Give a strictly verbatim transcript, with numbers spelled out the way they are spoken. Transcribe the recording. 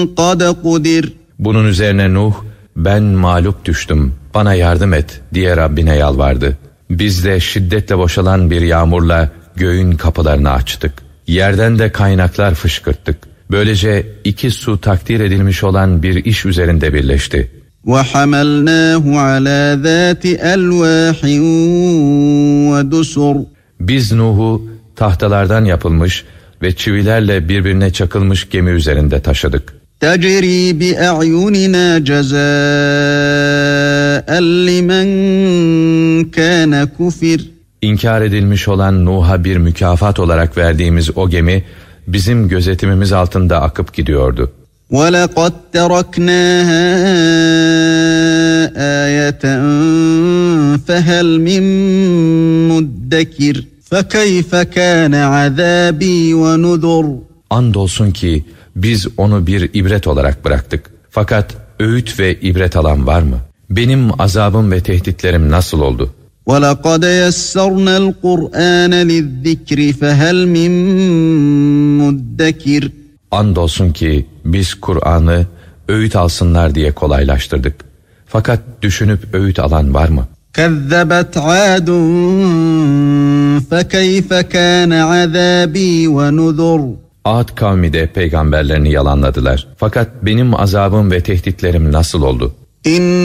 قَدْ قُدِرَ. Bunun üzerine Nuh, ben mağlup düştüm, bana yardım et diye Rabbine yalvardı. Biz de şiddetle boşalan bir yağmurla göğün kapılarını açtık. Yerden de kaynaklar fışkırttık. Böylece iki su takdir edilmiş olan bir iş üzerinde birleşti. وَحَمَلْنَاهُ عَلَى ذَاتِ أَلْوَاحٍ وَدُسُرٍ. Biz Nuh'u tahtalardan yapılmış ve çivilerle birbirine çakılmış gemi üzerinde taşıdık. تَجْرِي بِأَعْيُنِنَا جَزَاءً لِمَنْ كَانَ كُفِرٍ. İnkar edilmiş olan Nuh'a bir mükafat olarak verdiğimiz o gemi bizim gözetimimiz altında akıp gidiyordu. وَلَقَدْ تَرَكْنَاهَا آيَةً فَهَلْ مِنْ مُدَّكِرٍ فَكَيْفَ كَانَ عَذَابِي وَنُذُرٍ. Andolsun ki biz onu bir ibret olarak bıraktık. Fakat öğüt ve ibret alan var mı? Benim azabım ve tehditlerim nasıl oldu? وَلَقَدْ يَسَّرْنَا الْقُرْآنَ لِلذِّكْرِ فَهَلْ مِنْ مُدَّكِرٍ. Andolsun ki biz Kur'an'ı öğüt alsınlar diye kolaylaştırdık. Fakat düşünüp öğüt alan var mı? كَذَّبَتْ عَادٌ فَكَيْفَ كَانَ عَذَابِي وَنُذُرٍ. Ad kavmi de peygamberlerini yalanladılar. Fakat benim azabım ve tehditlerim nasıl oldu? İn